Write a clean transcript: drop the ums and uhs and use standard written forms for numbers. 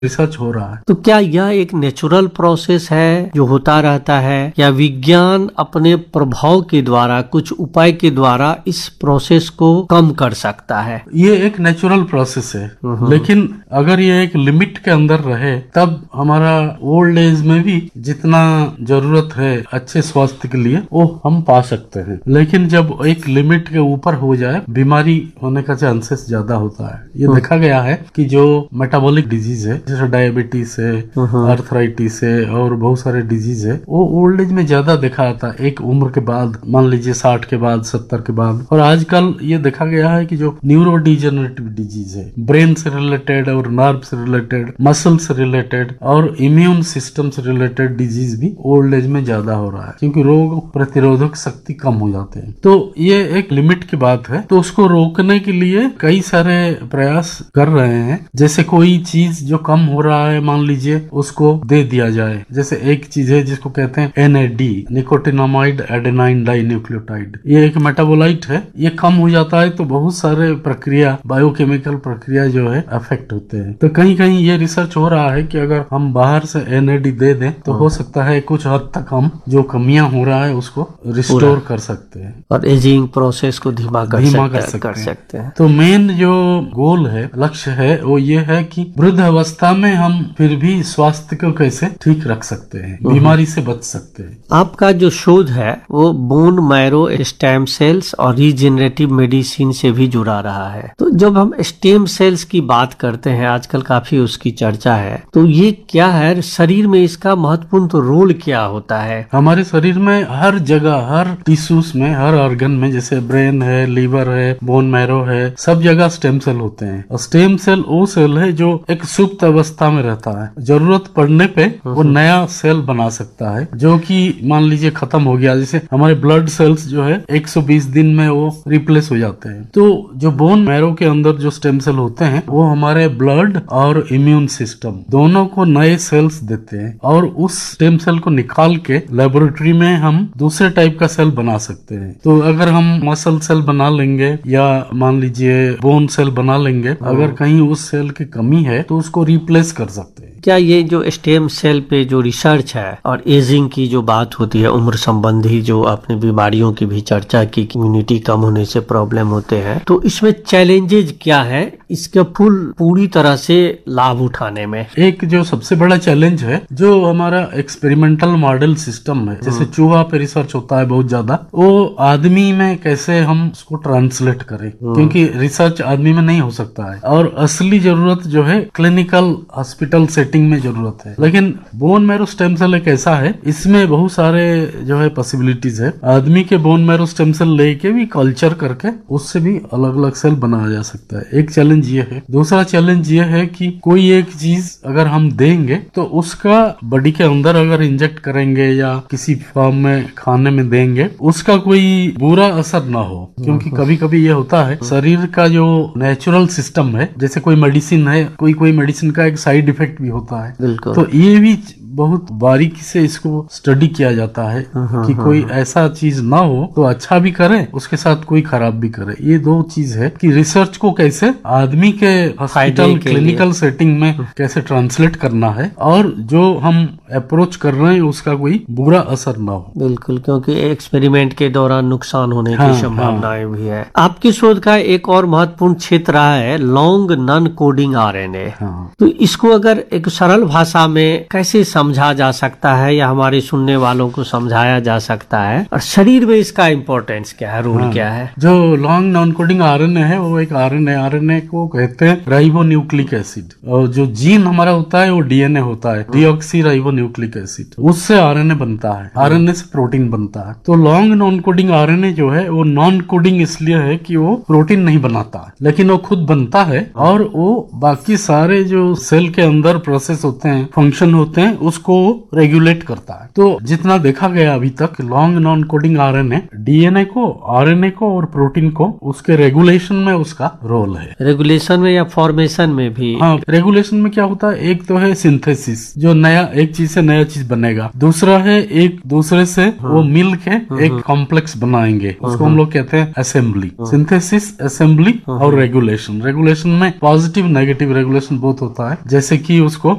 Research हो रहा है। तो क्या यह एक नेचुरल प्रोसेस है जो होता रहता है, या विज्ञान अपने प्रभाव के द्वारा, कुछ उपाय के द्वारा इस प्रोसेस को कम कर सकता है? ये एक नेचुरल प्रोसेस है, लेकिन अगर ये एक लिमिट के अंदर रहे तब हमारा ओल्ड एज में भी जितना जरूरत है अच्छे स्वास्थ्य के लिए वो हम पा सकते हैं। लेकिन जब एक लिमिट के ऊपर हो जाए बीमारी होने का चांसेस ज्यादा होता है। ये देखा गया है कि जो मेटाबॉलिक डिजीज है जैसे डायबिटीज है, आर्थराइटिस है और बहुत सारे डिजीज है, वो ओल्ड एज में ज्यादा देखा जाता है, एक उम्र के बाद, मान लीजिए 60 के बाद, 70 के बाद। और आजकल ये देखा गया है कि जो न्यूरो डिजेनरेटिव डिजीज है, ब्रेन से रिलेटेड और नर्व से रिलेटेड, मसल से रिलेटेड और इम्यून सिस्टम से रिलेटेड डिजीज भी ओल्ड एज में ज्यादा हो रहा है, क्योंकि रोग प्रतिरोधक शक्ति कम हो जाते हैं। तो ये एक लिमिट की बात है, तो उसको रोकने के लिए कई सारे प्रयास कर रहे हैं। जैसे कोई चीज जो कम हो रहा है, मान लीजिए उसको दे दिया जाए। जैसे एक चीज है जिसको कहते हैं NAD, निकोटिनामाइड एडेनाइन डाइन्यूक्लियोटाइड। ये एक मेटाबोलाइट है, ये कम हो जाता है तो बहुत सारे प्रक्रिया, बायोकेमिकल प्रक्रिया जो है अफेक्ट होते हैं। तो कहीं कहीं ये रिसर्च हो रहा है कि अगर हम बाहर से NAD दे दें तो हो सकता है कुछ हद तक हम जो कमियां हो रहा है उसको रिस्टोर कर सकते हैं और एजिंग प्रोसेस को धीमा कर सकते हैं। तो मेन जो गोल है, लक्ष्य है, वो ये है कि वृद्ध अवस्था में हम फिर भी स्वास्थ्य को कैसे ठीक रख सकते हैं, बीमारी से बच सकते हैं। आपका जो शोध है वो बोन मैरो स्टेम सेल्स और रीजेनरेटिव मेडिसिन से भी जुड़ा रहा है। तो जब हम स्टेम सेल्स की बात करते हैं, आजकल काफी उसकी चर्चा है, तो ये क्या है, शरीर में इसका महत्वपूर्ण तो रोल क्या होता है? हमारे शरीर में हर जगह, हर टिश्यूज में, हर ऑर्गन में, जैसे ब्रेन है, लीवर है, बोन मैरो है, सब जगह स्टेम सेल होते हैं। और स्टेम सेल वो सेल है जो एक सुप्त अवस्था में रहता है, जरूरत पड़ने पे वो नया सेल बना सकता है जो कि मान लीजिए खत्म हो गया। जैसे हमारे ब्लड सेल्स जो है 120 दिन में वो रिप्लेस हो जाते हैं। तो जो बोन मैरो के अंदर जो स्टेम सेल होते हैं वो हमारे ब्लड और इम्यून सिस्टम दोनों को नए सेल्स देते हैं, और उस स्टेम सेल को निकाल के लेबोरेटरी में हम दूसरे टाइप का सेल बना सकते हैं। तो अगर हम मसल सेल बना लेंगे या मान लीजिए बोन सेल बना लेंगे, अगर कहीं उस सेल की कमी है तो उसको रिप्लेस कर सकते हैं। क्या ये जो स्टेम सेल पे जो रिसर्च है और एजिंग की जो बात होती है, उम्र संबंधी जो आपने बीमारियों की भी चर्चा की, इम्यूनिटी कम होने से प्रॉब्लम होते हैं, तो इसमें चैलेंजेज क्या है इसके पूरी तरह से लाभ उठाने में? एक जो सबसे बड़ा चैलेंज है, जो हमारा एक्सपेरिमेंटल मॉडल सिस्टम है, जैसे चूहा पे रिसर्च होता है बहुत ज्यादा, वो आदमी में कैसे हम उसको ट्रांसलेट करें, क्योंकि रिसर्च आदमी में नहीं हो सकता है और असली जरूरत जो है क्लिनिकल हॉस्पिटल सेटिंग में जरूरत है। लेकिन बोन मैरो स्टेम सेल एक ऐसा है, इसमें बहुत सारे जो है पॉसिबिलिटीज है। आदमी के बोन मैरो स्टेम सेल लेके भी कल्चर करके उससे भी अलग अलग सेल बनाया जा सकता है। एक चैलेंज ये है। दूसरा चैलेंज ये है कि कोई एक चीज अगर हम देंगे तो उसका बॉडी के अंदर अगर इंजेक्ट करेंगे या किसी फॉर्म में खाने में देंगे, उसका कोई बुरा असर ना हो, क्योंकि कभी कभी ये होता है शरीर का जो नेचुरल सिस्टम है, जैसे कोई मेडिसिन है, कोई मेडिसिन का एक साइड इफेक्ट भी होता है। तो ये भी बहुत बारीकी से इसको स्टडी किया जाता है कि कोई ऐसा चीज ना हो तो अच्छा भी करे, उसके साथ कोई खराब भी करे। ये दो चीज है कि रिसर्च को कैसे आदमी के हॉस्पिटल क्लिनिकल सेटिंग में कैसे ट्रांसलेट करना है, और जो हम अप्रोच कर रहे हैं उसका कोई बुरा असर ना हो। बिल्कुल, क्योंकि एक्सपेरिमेंट के दौरान नुकसान होने की संभावनाएं भी है। आपके शोध का एक और महत्वपूर्ण क्षेत्र रहा है लॉन्ग नॉन कोडिंग RNA। तो इसको अगर एक सरल भाषा में कैसे समझा जा सकता है, या हमारे सुनने वालों को समझाया जा सकता है, और शरीर में इसका इम्पोर्टेंस क्या है, रोल क्या है? जो लॉन्ग नॉन कोडिंग RNA है वो एक RNA को कहते हैं राइबो न्यूक्लिक एसिड, और जो जीन हमारा होता है वो DNA होता है, डीऑक्सी राइबो न्यूक्लिक एसिड, उससे RNA बनता है, RNA से प्रोटीन बनता है। तो लॉन्ग नॉन कोडिंग RNA जो है वो नॉन कोडिंग इसलिए है कि वो प्रोटीन नहीं बनाता है, लेकिन वो खुद बनता है, और वो बाकी सारे जो सेल के अंदर प्रोसेस होते हैं, फंक्शन होते हैं, उसको रेगुलेट करता है। तो जितना देखा गया अभी तक long non coding RNA DNA को, आरएनए को और प्रोटीन को उसके रेगुलेशन में उसका रोल है। रेगुलेशन में या फॉर्मेशन में भी? हाँ, रेगुलेशन में क्या होता है, एक तो है सिंथेसिस, जो नया एक चीज से नया चीज बनेगा। दूसरा है एक दूसरे से वो मिल के एक कॉम्प्लेक्स बनाएंगे, उसको हम लोग कहते हैं असेंबली। सिंथेसिस, असेंबली और रेगुलेशन। रेगुलेशन में पॉजिटिव नेगेटिव रेगुलेशन बहुत होता है, जैसे कि उसको